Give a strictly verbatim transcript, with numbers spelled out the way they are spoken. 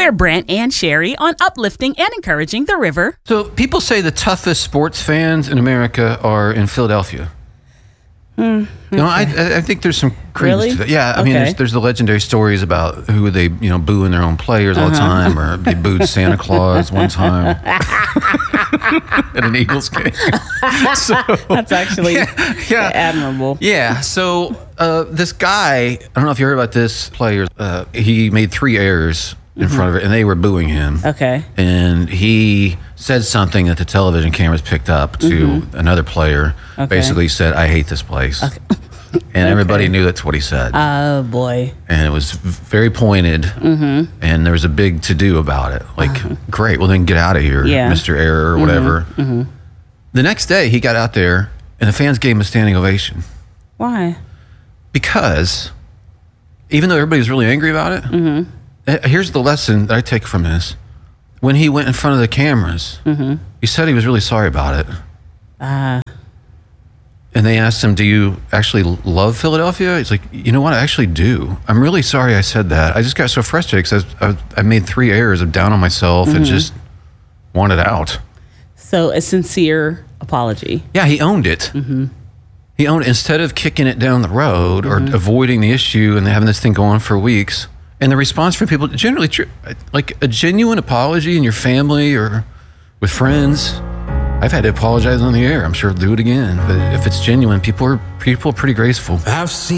We're Brent and Sherry on uplifting and encouraging the river. So people say the toughest sports fans in America are in Philadelphia. Mm, you know, I I think there's some credence Really? to that. Yeah, I Okay. mean, there's, there's the legendary stories about who they, you know, booing their own players all the time, or they booed Santa Claus one time at an Eagles game. So, That's actually yeah, yeah. admirable. Yeah, so uh, this guy, I don't know if you heard about this player, uh, he made three errors in front of it, and they were booing him. Okay. And he said something that the television cameras picked up to Mm-hmm. another player. Okay. Basically said, "I hate this place." And everybody knew that's what he said. Oh, boy. And it was very pointed. Mm-hmm. And there was a big to-do about it. Like, great, well then get out of here, Yeah. Mister Error, or whatever. Mm-hmm. The next day, he got out there, and the fans gave him a standing ovation. Why? Because even though everybody was really angry about it, Mm-hmm. uh, here's the lesson that I take from this. When he went in front of the cameras, Mm-hmm. he said he was really sorry about it. Ah. And they asked him, "Do you actually love Philadelphia?" He's like, "You know what? I actually do. I'm really sorry I said that. I just got so frustrated because I, I, I made three errors. I'm down on myself and just wanted out." So a sincere apology. Yeah, he owned it. Mm-hmm. He owned it. Instead of kicking it down the road or avoiding the issue and having this thing go on for weeks. And the response from people, generally, true, like a genuine apology in your family or with friends. I've had to apologize on the air. I'm sure I'll do it again. But if it's genuine, people are people are pretty graceful. I've seen